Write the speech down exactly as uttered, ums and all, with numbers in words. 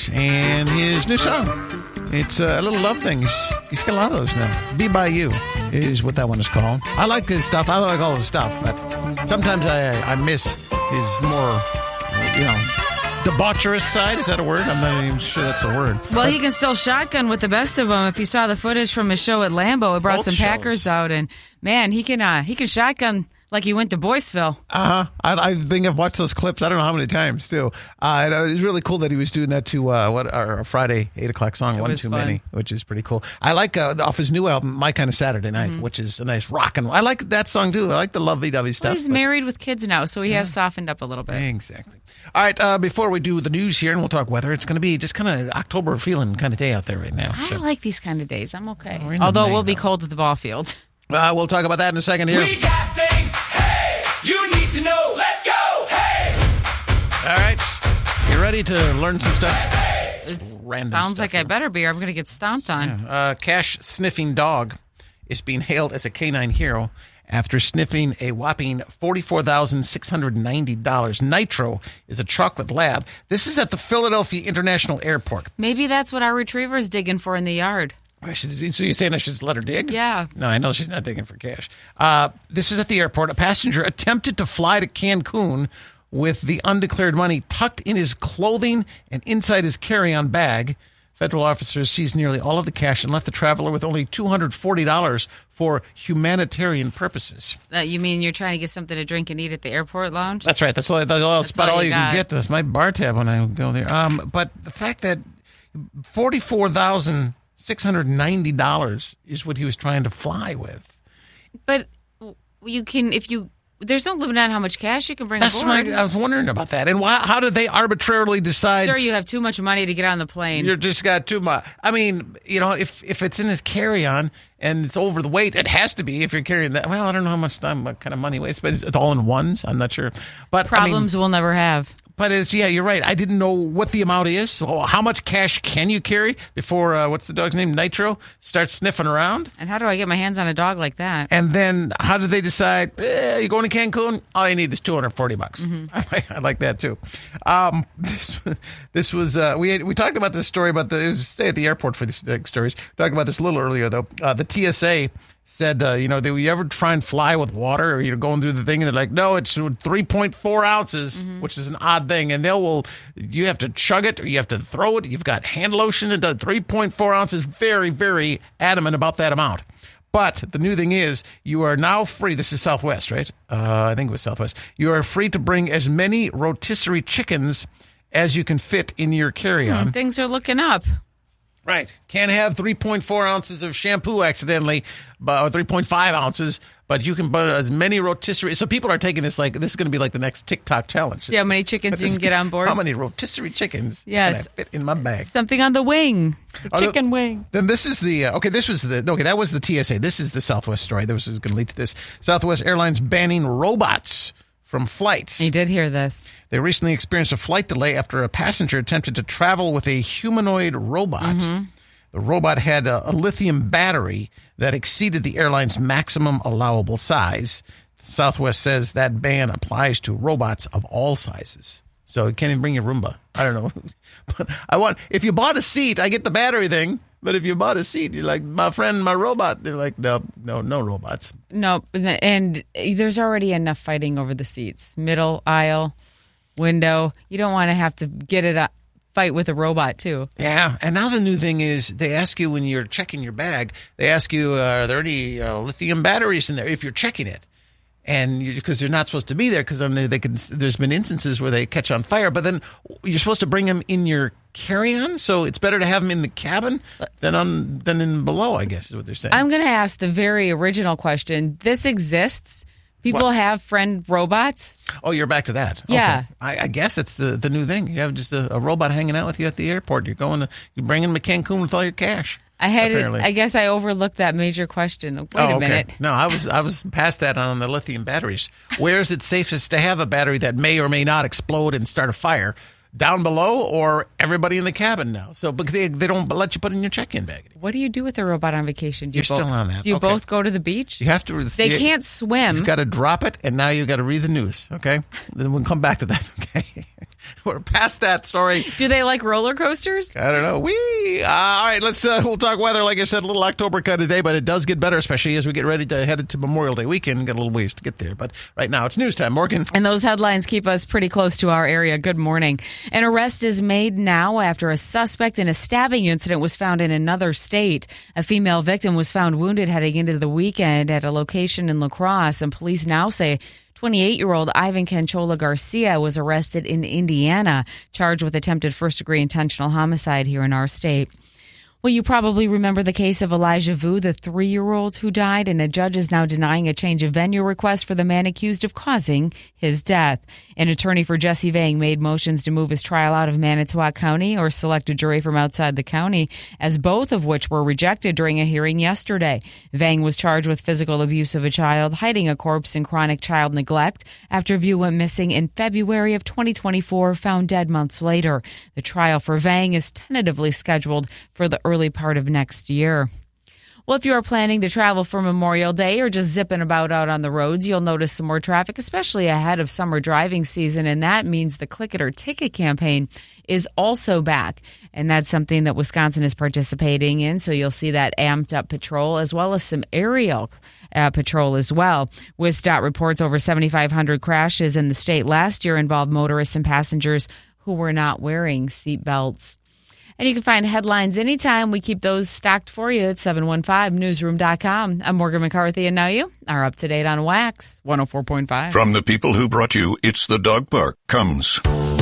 Hendrix and his new song. It's uh, a little love thing. He's, he's got a lot of those now. Be By You is what that one is called. I like his stuff. I like all his stuff, but sometimes I, I miss his more, you know, debaucherous side. Is that a word? I'm not even sure that's a word. Well, but he can still shotgun with the best of them. If you saw the footage from his show at Lambeau, it brought Both some shows. Packers out, and man, he can uh, he can shotgun like he went to Boyceville. Uh-huh. I, I think I've watched those clips. I don't know how many times, too. Uh, and, uh, it was really cool that he was doing that to uh, what our Friday eight o'clock song, It One was Too fun. Many, which is pretty cool. I like, uh, off his new album, My Kind of Saturday Night, Mm-hmm. which is a nice rock and I like that song, too. I like the lovey-dovey stuff. Well, he's but- married with kids now, so he has softened up a little bit. Exactly. All right, uh, before we do the news here, and we'll talk weather, it's going to be just kind of October feeling kind of day out there right now. I So, like these kind of days. I'm okay. We're in the Although it May, will be though. cold at the ball field. uh, we'll talk about that in a second here. We got things, hey, you need to know, let's go, hey! All right. You ready to learn some stuff? It's random Sounds stuff like I here. better be, or I'm going to get stomped on. Uh, cash sniffing dog is being hailed as a canine hero after sniffing a whopping forty-four thousand six hundred ninety dollars. Nitro is a chocolate lab. This is at the Philadelphia International Airport. Maybe that's what our retriever's digging for in the yard. I should, so you're saying I should just let her dig? Yeah. No, I know she's not digging for cash. Uh, this was at the airport. A passenger attempted to fly to Cancun with the undeclared money tucked in his clothing and inside his carry-on bag. Federal officers seized nearly all of the cash and left the traveler with only two hundred forty dollars for humanitarian purposes. Uh, you mean you're trying to get something to drink and eat at the airport lounge? That's right. That's all. That's, all, that's about all all you you can got. get. That's my bar tab when I go there. Um, but the fact that forty-four thousand six hundred ninety dollars is what he was trying to fly with. But you can, if you, there's no limit on how much cash you can bring That's aboard. my, I was wondering about that. And why, how did they arbitrarily decide? Sir, you have too much money to get on the plane. You just got too much. I mean, you know, if if it's in his carry-on and it's over the weight, it has to be if you're carrying that. Well, I don't know how much time, what kind of money weighs, but it's all in ones. I'm not sure. But Problems I mean, we'll never have. but it's yeah, you're right. I didn't know what the amount is. So how much cash can you carry before uh, what's the dog's name? Nitro starts sniffing around. And how do I get my hands on a dog like that? And then how did they decide, eh, you're going to Cancun? All you need is two hundred forty bucks. Mm-hmm. I, like, I like that too. Um, this, this was, uh, we we talked about this story, about the, it was stay at the airport for these uh, stories. We talked about this a little earlier though. Uh, the T S A said, uh, you know, do you ever try and fly with water or you're going through the thing and they're like, no, it's three point four ounces, Mm-hmm. which is an odd thing. And they will, you have to chug it or you have to throw it. You've got hand lotion and does three point four ounces. Very, very adamant about that amount. But the new thing is you are now free. This is Southwest, right? Uh, I think it was Southwest. You are free to bring as many rotisserie chickens as you can fit in your carry-on. Hmm, things are looking up. Right. Can't have three point four ounces of shampoo accidentally, but, or three point five ounces, but you can put as many rotisserie. So people are taking this like, this is going to be like the next TikTok challenge. See how many chickens you can get on board? How many rotisserie chickens Yes. can I fit in my bag? Something on the wing. The Oh, chicken wing. Then this is the, uh, okay, this was the, okay, that was the T S A. This is the Southwest story. That was going to lead to this. Southwest Airlines banning robots from flights. You did hear this. They recently experienced a flight delay after a passenger attempted to travel with a humanoid robot. Mm-hmm. The robot had a, a lithium battery that exceeded the airline's maximum allowable size. Southwest says that ban applies to robots of all sizes. So you can't even bring your Roomba. I don't know. But I want, if you bought a seat, I get the battery thing. But if you bought a seat, you're like, my friend, my robot. They're like, no, no, no robots. No, and there's already enough fighting over the seats. Middle, aisle, window. You don't want to have to get it up. Fight with a robot too. Yeah, and now the new thing is they ask you when you're checking your bag, they ask you, uh, are there any uh, lithium batteries in there if you're checking it? And because they're not supposed to be there, because then they, they could, there's been instances where they catch on fire, but then you're supposed to bring them in your carry-on, so it's better to have them in the cabin than on than in below, I guess is what they're saying. I'm going to ask the very original question. This exists? People What? have friend robots? Oh, you're back to that. Yeah. Okay. I, I guess it's the, the new thing. You have just a, a robot hanging out with you at the airport. You're going to, you're bringing them to Cancun with all your cash. I had. It, apparently. I guess I overlooked that major question. Wait Oh, a okay. minute. No, I was I was past that on the lithium batteries. Where is it safest to have a battery that may or may not explode and start a fire? Down below or everybody in the cabin now? So because they, they don't let you put it in your check-in bag anymore. What do you do with a robot on vacation? Do you You're both, still on that. Do you Okay. both go to the beach? You have to. They you, can't swim. You've got to drop it, and now you've got to read the news. Okay, then we'll come back to that. Okay. We're past that story. Do they like roller coasters? I don't know. We uh, all right. Let's uh, we'll talk weather. Like I said, a little October cut today, but it does get better, especially as we get ready to head into Memorial Day weekend. Got a little ways to get there, but right now it's news time. Morgan, and those headlines keep us pretty close to our area. Good morning. An arrest is made now after a suspect in a stabbing incident was found in another state. A female victim was found wounded heading into the weekend at a location in La Crosse, and police now say twenty-eight-year-old Ivan Canchola Garcia was arrested in Indiana, charged with attempted first-degree intentional homicide here in our state. Well, you probably remember the case of Elijah Vu, the three-year-old who died, and a judge is now denying a change of venue request for the man accused of causing his death. An attorney for Jesse Vang made motions to move his trial out of Manitowoc County or select a jury from outside the county, as both of which were rejected during a hearing yesterday. Vang was charged with physical abuse of a child, hiding a corpse, and chronic child neglect after Vu went missing in February of twenty twenty-four, found dead months later. The trial for Vang is tentatively scheduled for the early part of next year. Well, if you are planning to travel for Memorial Day or just zipping about out on the roads, you'll notice some more traffic, especially ahead of summer driving season, and that means the Click It or Ticket campaign is also back, and that's something that Wisconsin is participating in, so you'll see that amped up patrol as well as some aerial uh, patrol as well. WisDOT reports over seventy-five hundred crashes in the state last year involved motorists and passengers who were not wearing seat belts. And you can find headlines anytime. We keep those stocked for you at seven one five newsroom dot com. I'm Morgan McCarthy, and now you are up to date on Wax one oh four point five. From the people who brought you It's the Dog Park comes